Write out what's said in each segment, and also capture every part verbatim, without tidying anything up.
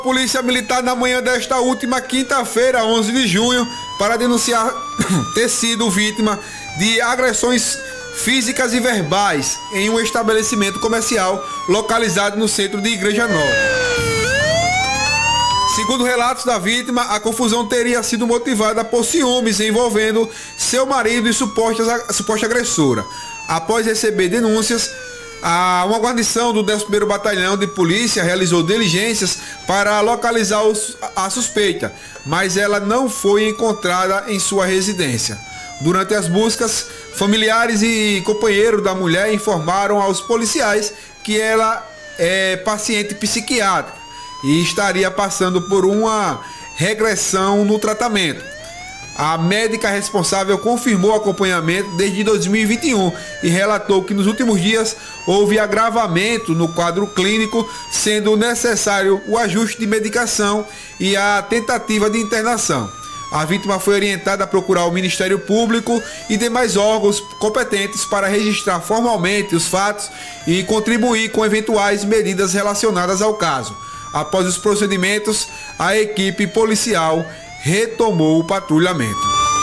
Polícia Militar na manhã desta última quinta-feira, onze de junho, para denunciar ter sido vítima de agressões físicas e verbais em um estabelecimento comercial localizado no centro de Igreja Nova. Segundo relatos da vítima, a confusão teria sido motivada por ciúmes envolvendo seu marido e suposta, suposta agressora. Após receber denúncias, a, uma guarnição do décimo primeiro Batalhão de Polícia realizou diligências para localizar os, a suspeita, mas ela não foi encontrada em sua residência. Durante as buscas, familiares e companheiros da mulher informaram aos policiais que ela é paciente psiquiátrica e estaria passando por uma regressão no tratamento. A médica responsável confirmou o acompanhamento desde dois mil e vinte e um e relatou que nos últimos dias houve agravamento no quadro clínico, sendo necessário o ajuste de medicação e a tentativa de internação. A vítima foi orientada a procurar o Ministério Público e demais órgãos competentes para registrar formalmente os fatos e contribuir com eventuais medidas relacionadas ao caso. Após os procedimentos, a equipe policial retomou o patrulhamento.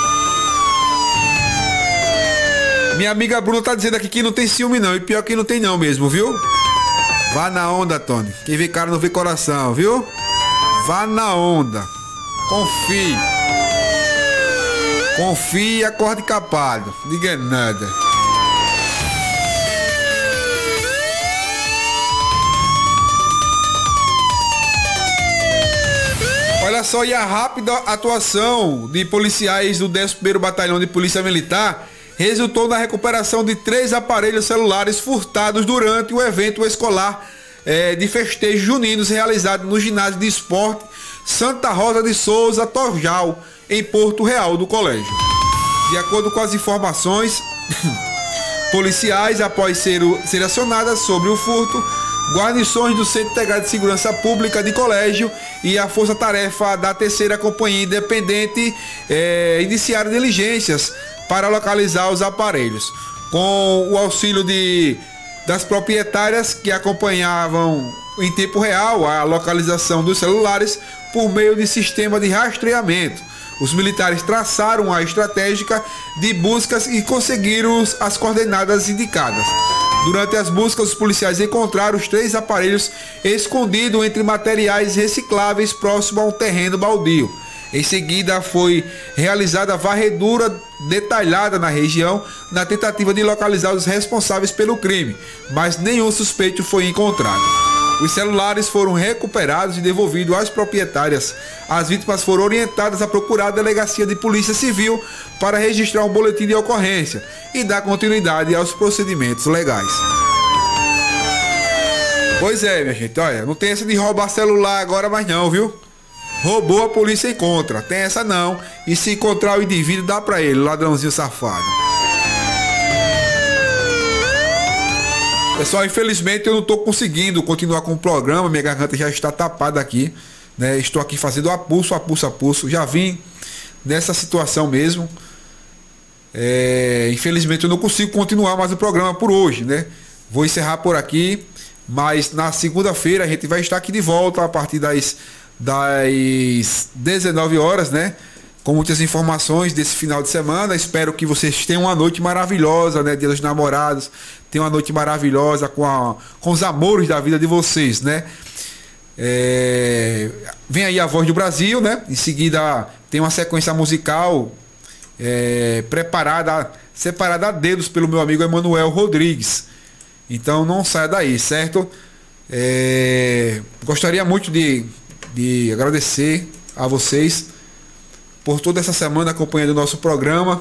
Minha amiga Bruna tá dizendo aqui que não tem ciúme não, e pior que não tem não mesmo, viu? Vá na onda, Tony. Quem vê cara não vê coração, viu? Vá na onda. Confie. Confie e acorde capado. Diga nada. Olha só, e a rápida atuação de policiais do décimo primeiro Batalhão de Polícia Militar resultou na recuperação de três aparelhos celulares furtados durante o evento escolar eh, de festejos juninos realizado no ginásio de esporte Santa Rosa de Souza Torjal, em Porto Real do colégio. De acordo com as informações policiais, após ser, ser acionadas sobre o furto, guarnições do Centro Integrado de Segurança Pública de Colégio e a Força Tarefa da Terceira Companhia Independente eh, iniciaram diligências para localizar os aparelhos. Com o auxílio de, das proprietárias que acompanhavam em tempo real a localização dos celulares por meio de sistema de rastreamento, os militares traçaram a estratégia de buscas e conseguiram as coordenadas indicadas. Durante as buscas, os policiais encontraram os três aparelhos escondidos entre materiais recicláveis próximo a um terreno baldio. Em seguida, foi realizada a varredura detalhada na região na tentativa de localizar os responsáveis pelo crime, mas nenhum suspeito foi encontrado. Os celulares foram recuperados e devolvidos às proprietárias. As vítimas foram orientadas a procurar a Delegacia de Polícia Civil para registrar um boletim de ocorrência e dar continuidade aos procedimentos legais. Pois é, minha gente, olha, não tem essa de roubar celular agora mais não, viu? Roubou, a polícia encontra, tem essa não. E se encontrar o indivíduo, dá pra ele, ladrãozinho safado. Pessoal, infelizmente eu não estou conseguindo continuar com o programa, minha garganta já está tapada aqui, né? Estou aqui fazendo a pulso, a pulso, a pulso. Já vim nessa situação mesmo. É, infelizmente eu não consigo continuar mais o programa por hoje, né? Vou encerrar por aqui, mas na segunda-feira a gente vai estar aqui de volta a partir das, das dezenove horas, né? Com muitas informações desse final de semana. Espero que vocês tenham uma noite maravilhosa, né? Dia dos Namorados. Tenham uma noite maravilhosa com, a, com os amores da vida de vocês, né? É, vem aí a Voz do Brasil, né? Em seguida tem uma sequência musical é, preparada, separada a dedos pelo meu amigo Emanuel Rodrigues. Então não saia daí, certo? É, gostaria muito de, de agradecer a vocês por toda essa semana acompanhando o nosso programa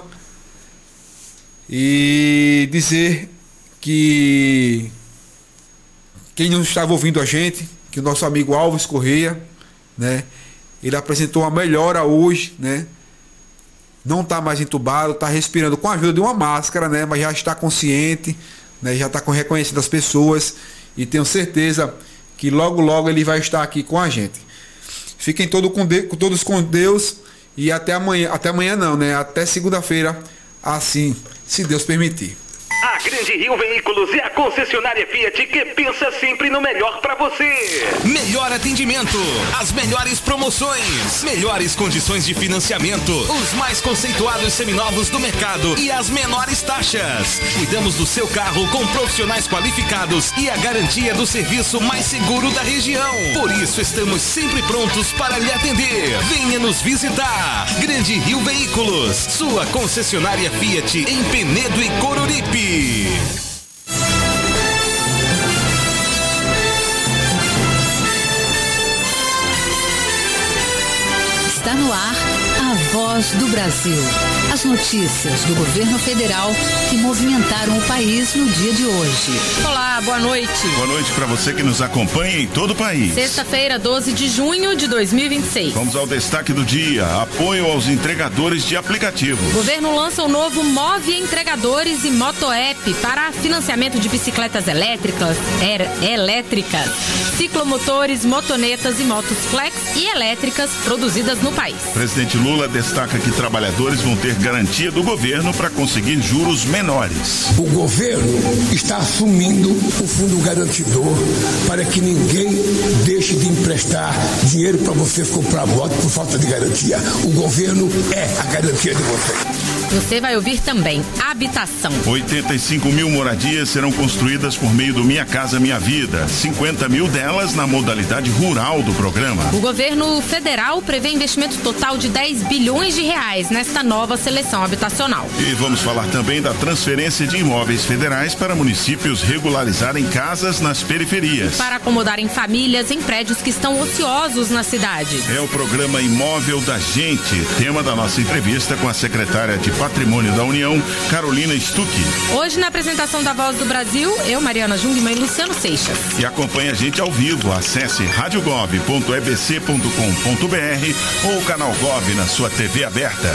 e dizer que quem não estava ouvindo a gente, que o nosso amigo Alves Correia, né, ele apresentou uma melhora hoje, né, não está mais entubado, está respirando com a ajuda de uma máscara, né, mas já está consciente, né, já está reconhecendo as pessoas e tenho certeza que logo logo ele vai estar aqui com a gente. Fiquem todo com de, todos com Deus e até amanhã, até amanhã não, né, até segunda-feira, assim, se Deus permitir. A Grande Rio Veículos é a concessionária Fiat que pensa sempre no melhor para você. Melhor atendimento, as melhores promoções, melhores condições de financiamento, os mais conceituados seminovos do mercado e as menores taxas. Cuidamos do seu carro com profissionais qualificados e a garantia do serviço mais seguro da região. Por isso estamos sempre prontos para lhe atender. Venha nos visitar. Grande Rio Veículos, sua concessionária Fiat em Penedo e Coruripe. Está no ar a Voz do Brasil. As notícias do governo federal que movimentaram o país no dia de hoje. Olá, boa noite. Boa noite para você que nos acompanha em todo o país. Sexta-feira, doze de junho de dois mil e vinte e seis. Vamos ao destaque do dia. Apoio aos entregadores de aplicativos. O governo lança o novo Move Entregadores e Moto-App para financiamento de bicicletas elétricas, er, elétricas, ciclomotores, motonetas e motos flex e elétricas produzidas no país. O presidente Lula destaca que trabalhadores vão ter garantia do governo para conseguir juros menores. O governo está assumindo o fundo garantidor para que ninguém deixe de emprestar dinheiro para vocês comprar moto por falta de garantia. O governo é a garantia de vocês. Você vai ouvir também habitação. oitenta e cinco mil moradias serão construídas por meio do Minha Casa Minha Vida. cinquenta mil delas na modalidade rural do programa. O governo federal prevê investimento total de dez bilhões de reais nesta nova seleção habitacional. E vamos falar também da transferência de imóveis federais para municípios regularizarem casas nas periferias. Para acomodarem famílias em prédios que estão ociosos na cidade. É o programa Imóvel da Gente, tema da nossa entrevista com a secretária de Patrimônio da União, Carolina Stucchi. Hoje, na apresentação da Voz do Brasil, eu, Mariana Jungmann e Luciano Seixas. E acompanhe a gente ao vivo. Acesse rádio gov ponto e b c ponto com ponto b r ou o canal Gov na sua T V aberta.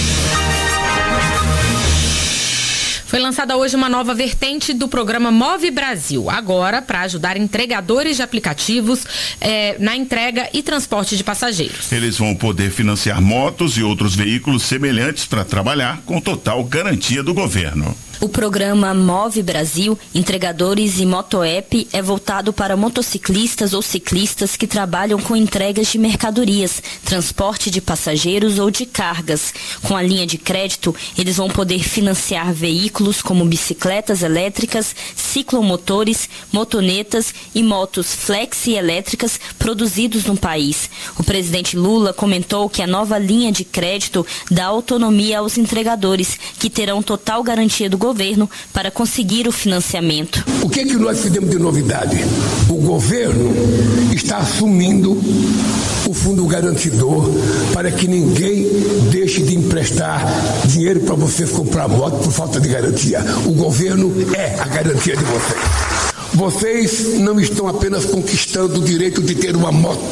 Foi lançada hoje uma nova vertente do programa Move Brasil, agora para ajudar entregadores de aplicativos eh, na entrega e transporte de passageiros. Eles vão poder financiar motos e outros veículos semelhantes para trabalhar com total garantia do governo. O programa Move Brasil, Entregadores e Moto-App é voltado para motociclistas ou ciclistas que trabalham com entregas de mercadorias, transporte de passageiros ou de cargas. Com a linha de crédito, eles vão poder financiar veículos como bicicletas elétricas, ciclomotores, motonetas e motos flex e elétricas produzidos no país. O presidente Lula comentou que a nova linha de crédito dá autonomia aos entregadores, que terão total garantia do governo para conseguir o financiamento. O que é que nós fizemos de novidade? O governo está assumindo o fundo garantidor para que ninguém deixe de emprestar dinheiro para vocês comprar moto por falta de garantia. O governo é a garantia de vocês. Vocês não estão apenas conquistando o direito de ter uma moto.